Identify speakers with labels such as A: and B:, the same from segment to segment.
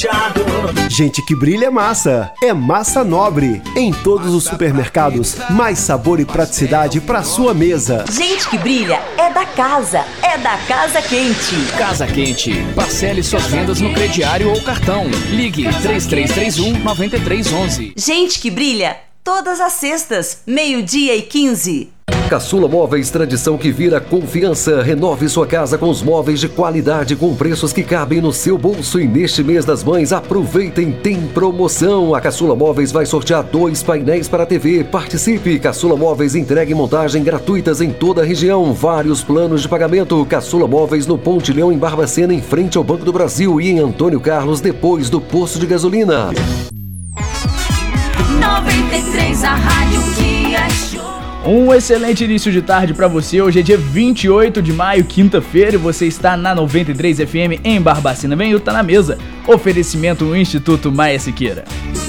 A: Gente que brilha é massa nobre. Em todos os supermercados, mais sabor e praticidade para sua mesa.
B: Gente que brilha é da Casa Quente.
C: Casa Quente, parcele suas vendas no crediário ou cartão. Ligue 3331-9311.
B: Gente que brilha todas as sextas, 12:15.
D: Caçula Móveis, tradição que vira confiança. Renove sua casa com os móveis de qualidade, com preços que cabem no seu bolso. E neste mês das mães, aproveitem, tem promoção. A Caçula Móveis vai sortear 2 painéis para a TV. Participe! Caçula Móveis entrega e montagem gratuitas em toda a região. Vários planos de pagamento. Caçula Móveis no Ponte Leão, em Barbacena, em frente ao Banco do Brasil. E em Antônio Carlos, depois do posto de gasolina.
E: 93, a rádio que é show.
F: Um excelente início de tarde pra você. Hoje é dia 28 de maio, quinta-feira, e você está na 93 FM em Barbacena. Vem, tá na mesa. Oferecimento no Instituto Maia Siqueira.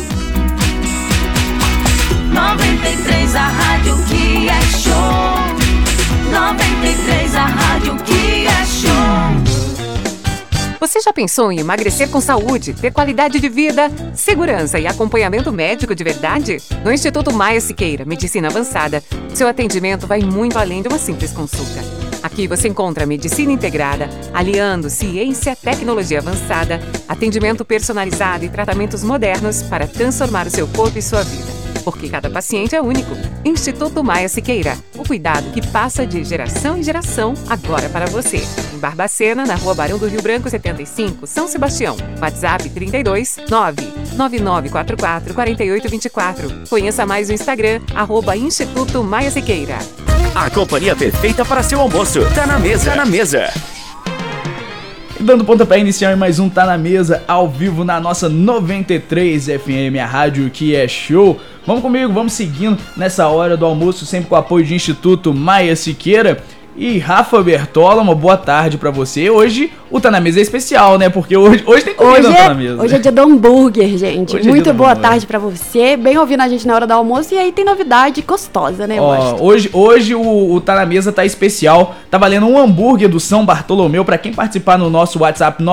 E: 93, a rádio que é show. 93, a rádio que é show.
G: Você já pensou em emagrecer com saúde, ter qualidade de vida, segurança e acompanhamento médico de verdade? No Instituto Maia Siqueira, Medicina Avançada, seu atendimento vai muito além de uma simples consulta. Aqui você encontra medicina integrada, aliando ciência, tecnologia avançada, atendimento personalizado e tratamentos modernos para transformar o seu corpo e sua vida. Porque cada paciente é único. Instituto Maia Siqueira, o cuidado que passa de geração em geração, agora para você. Em Barbacena, na Rua Barão do Rio Branco 75, São Sebastião. WhatsApp 32 99944 4824. Conheça mais o Instagram, @Instituto Maia Siqueira.
H: A companhia perfeita para seu almoço. Tá na mesa. Tá na mesa.
F: Dando pontapé inicial em mais um Tá na Mesa, ao vivo na nossa 93 FM, a rádio que é show. Vamos comigo, vamos seguindo nessa hora do almoço, sempre com o apoio de Instituto Maia Siqueira. E Rafa Bertola, uma boa tarde pra você. Hoje o Tá na Mesa é especial, né? Porque hoje tem comida no Tá na Mesa.
I: Hoje é dia do hambúrguer, gente. Hoje muito boa tarde pra você. Bem ouvindo a gente na hora do almoço. E aí tem novidade gostosa, né?
F: Hoje o Tá na Mesa tá especial. Tá valendo um hambúrguer do São Bartolomeu pra quem participar no nosso WhatsApp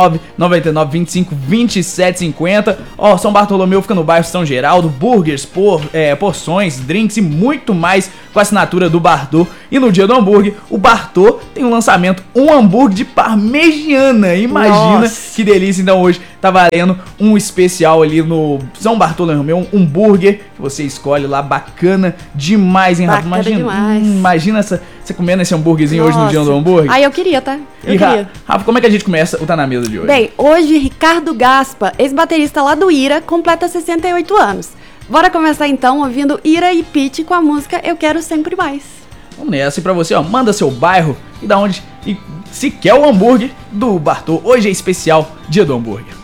F: 999252750. São Bartolomeu fica no bairro São Geraldo. Burgers, porções, drinks e muito mais com a assinatura do Bartô. E no dia do hambúrguer, o Bartô tem um lançamento, um hambúrguer de parmegiana. Imagina. Nossa, que delícia. Então hoje tá valendo um especial ali no São Bartolomeu, um hambúrguer que você escolhe lá, bacana demais, hein, Rafa? Imagina você comendo esse hambúrguerzinho. Nossa, hoje no dia do hambúrguer.
I: Eu queria, tá?
F: Rafa, como é que a gente começa o Tá na Mesa de hoje?
I: Bem, hoje Ricardo Gaspa, ex-baterista lá do Ira, completa 68 anos. Bora começar então ouvindo Ira e Pitty com a música Eu Quero Sempre Mais.
F: Vamos nessa. E pra você, manda seu bairro e da onde, e se quer o hambúrguer do Bartô. Hoje é especial dia do hambúrguer.